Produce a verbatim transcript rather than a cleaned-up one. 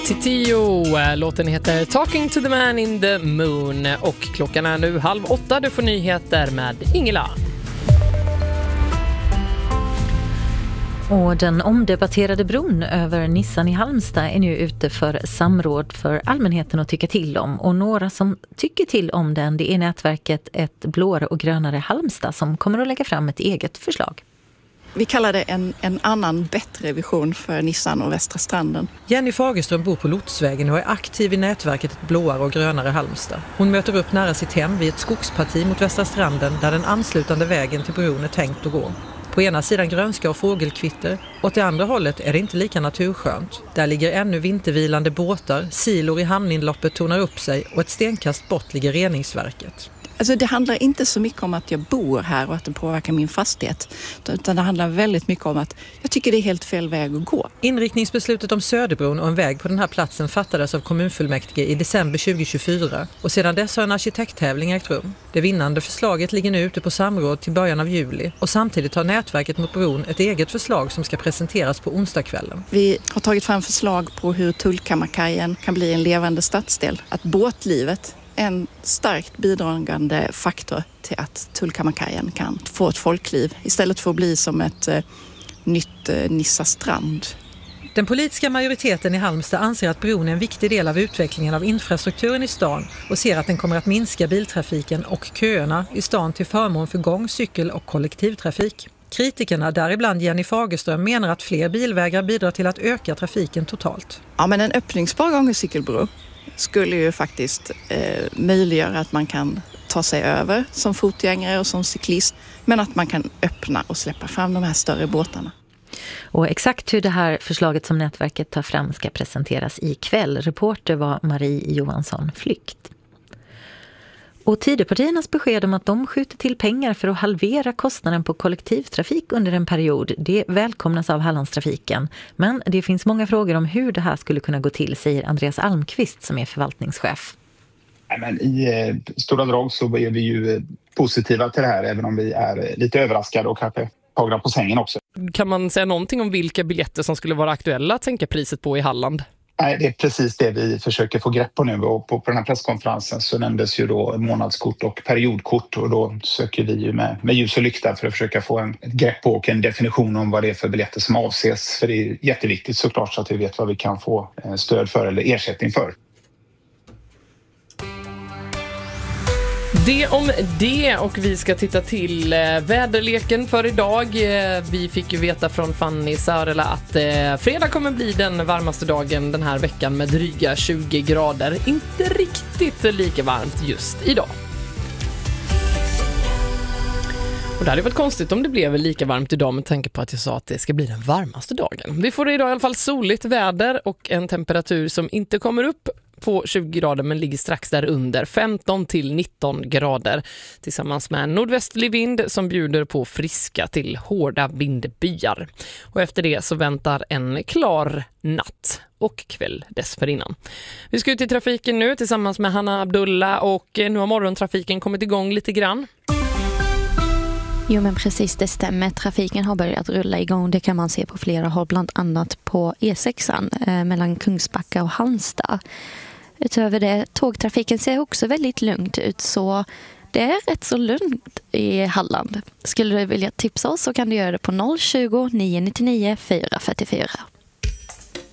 till tio. Låten heter Talking to the Man in the Moon och klockan är nu halv åtta. Du får nyheter med Ingela. Och den omdebatterade bron över Nissan i Halmstad är nu ute för samråd för allmänheten att tycka till om. Och några som tycker till om den, det är nätverket Ett blåare och grönare Halmstad som kommer att lägga fram ett eget förslag. Vi kallar det en, en annan, bättre vision för Nissan och Västra stranden. Jenny Fagerström bor på Lotsvägen och är aktiv i nätverket Ett blåare och grönare Halmstad. Hon möter upp nära sitt hem vid ett skogsparti mot Västra stranden där den anslutande vägen till bron är tänkt att gå. På ena sidan grönska och fågelkvitter, och till andra hållet är det inte lika naturskönt. Där ligger ännu vintervilande båtar, silor i hamninloppet tonar upp sig och ett stenkast bort ligger reningsverket. Alltså det handlar inte så mycket om att jag bor här och att det påverkar min fastighet, utan det handlar väldigt mycket om att jag tycker det är helt fel väg att gå. Inriktningsbeslutet om Söderbron och en väg på den här platsen fattades av kommunfullmäktige i december tjugohundratjugofyra och sedan dess har en arkitekttävling ägt rum. Det vinnande förslaget ligger nu ute på samråd till början av juli och samtidigt har nätverket mot bron ett eget förslag som ska presenteras på onsdagskvällen. Vi har tagit fram förslag på hur Tullkammarkajen kan bli en levande stadsdel, att båtlivet en starkt bidragande faktor till att Tullkammarkajen kan få ett folkliv istället för att bli som ett eh, nytt eh, Nissa strand. Den politiska majoriteten i Halmstad anser att bron är en viktig del av utvecklingen av infrastrukturen i stan och ser att den kommer att minska biltrafiken och köerna i stan till förmån för gång-, cykel- och kollektivtrafik. Kritikerna, däribland Jenny Fagerström, menar att fler bilvägar bidrar till att öka trafiken totalt. Ja, men en öppningsbar gång- och cykelbro skulle ju faktiskt eh, möjliggöra att man kan ta sig över som fotgängare och som cyklist, men att man kan öppna och släppa fram de här större båtarna. Och exakt hur det här förslaget som nätverket tar fram ska presenteras ikväll. Reporter var Marie Johansson Flykt. Och Tidöpartiernas besked om att de skjuter till pengar för att halvera kostnaden på kollektivtrafik under en period, det välkomnas av Hallandstrafiken. Men det finns många frågor om hur det här skulle kunna gå till, säger Andreas Almqvist som är förvaltningschef. Men i eh, stora drag så är vi ju positiva till det här, även om vi är lite överraskade och kanske tagna på sängen också. Kan man säga någonting om vilka biljetter som skulle vara aktuella att tänka priset på i Halland? Nej, det är precis det vi försöker få grepp på nu, och på, på den här presskonferensen så nämndes ju då månadskort och periodkort, och då söker vi ju med, med ljus och lykta för att försöka få en, ett grepp på och en definition om vad det är för biljetter som avses, för det är jätteviktigt såklart så att vi vet vad vi kan få stöd för eller ersättning för. Det om det, och vi ska titta till eh, väderleken för idag. Eh, vi fick ju veta från Fanny Sörela att eh, fredag kommer bli den varmaste dagen den här veckan med dryga tjugo grader. Inte riktigt lika varmt just idag. Och det hade varit konstigt om det blev lika varmt idag med tanke på att jag sa att det ska bli den varmaste dagen. Vi får idag i alla fall soligt väder och en temperatur som inte kommer upp på tjugo grader men ligger strax där under, femton till nitton grader, tillsammans med en nordvästlig vind som bjuder på friska till hårda vindbyar. Och efter det så väntar en klar natt och kväll dessförinnan. Vi ska ut i trafiken nu tillsammans med Hanna Abdullah, och nu har morgontrafiken kommit igång lite grann. Jo, men precis, det stämmer. Trafiken har börjat rulla igång. Det kan man se på flera håll, bland annat på E sexan eh, mellan Kungsbacka och Halmstad. Utöver det, tågtrafiken ser också väldigt lugnt ut, så det är rätt så lugnt i Halland. Skulle du vilja tipsa oss så kan du göra det på noll tjugo, nio nittionio, fyra fyrtiofyra.